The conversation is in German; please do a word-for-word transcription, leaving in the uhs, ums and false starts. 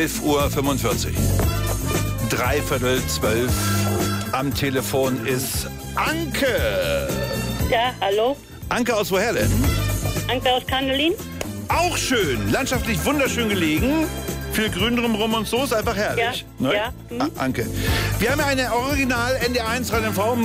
elf Uhr fünfundvierzig. Dreiviertel zwölf. Am Telefon ist Anke. Ja, hallo? Anke aus woher denn? Anke aus Kannelin? Auch schön. Landschaftlich wunderschön gelegen. Viel Grün drumherum und so, ist einfach herrlich. Ja, ne? ja. Hm. Ah, Anke. Wir haben ja eine Original N D eins Radio N V